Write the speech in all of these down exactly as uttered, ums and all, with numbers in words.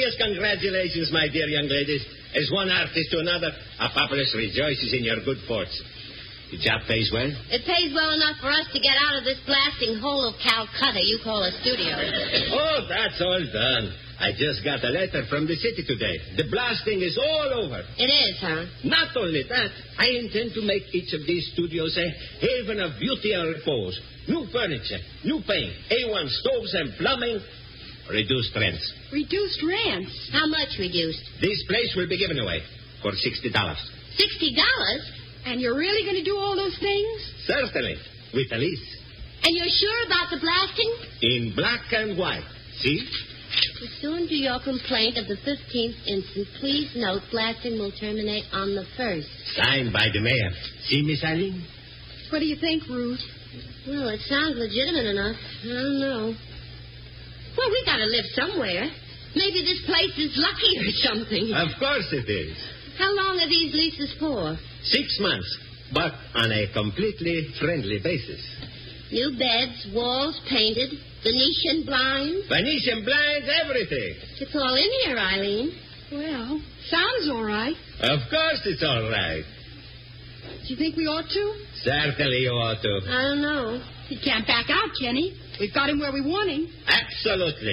Yes, congratulations, my dear young ladies. As one artist to another, Apopolis rejoices in your good fortune. The job pays well? It pays well enough for us to get out of this blasting hole of Calcutta you call a studio. Oh, that's all done. I just got a letter from the city today. The blasting is all over. It is, huh? Not only that, I intend to make each of these studios a haven of beauty and repose. New furniture, new paint, A one stoves and plumbing, reduced rents. Reduced rents? How much reduced? This place will be given away for sixty dollars. Sixty dollars? And you're really going to do all those things? Certainly, with a lease. And you're sure about the blasting? In black and white. See? Pursuant to your complaint of the fifteenth instant, please note blasting will terminate on the first. Signed by the mayor. See, Miss Eileen? What do you think, Ruth? Well, it sounds legitimate enough. I don't know. Well, we gotta live somewhere. Maybe this place is lucky or something. Of course it is. How long are these leases for? Six months, but on a completely friendly basis. New beds, walls painted, Venetian blinds. Venetian blinds, everything. It's all in here, Eileen. Well, sounds all right. Of course it's all right. Do you think we ought to? Certainly you ought to. I don't know. He can't back out, Kenny. We've got him where we want him. Absolutely.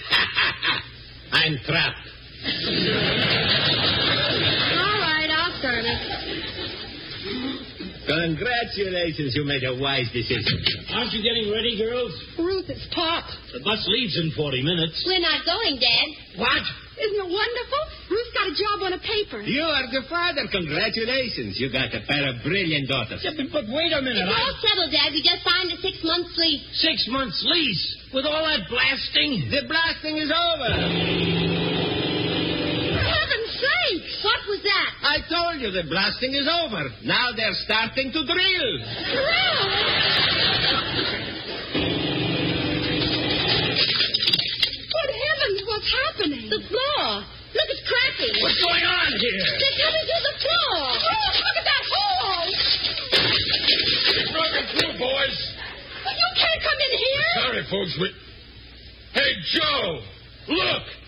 I'm trapped. All right, I'll turn it. Congratulations, you made a wise decision. Aren't you getting ready, girls? Ruth, it's Pop. The bus leaves in forty minutes. We're not going, Dad. What? Isn't it wonderful? Ruth's got a job on a paper. You are the father. Congratulations. You got a pair of brilliant daughters. Yeah, but, but wait a minute. It's I... all settled, Dad. We just signed a six-month lease. Six months lease? With all that blasting? The blasting is over. For heaven's sakes! What was that? I told you the blasting is over. Now they're starting to drill. Drill? Good heavens, what's happening? The floor. Look, it's cracking. What's going on here? They're coming through the floor. Oh, look at that hole! It's broken through, boys. Well, you can't come in here. Sorry, folks. We... Hey, Joe, look.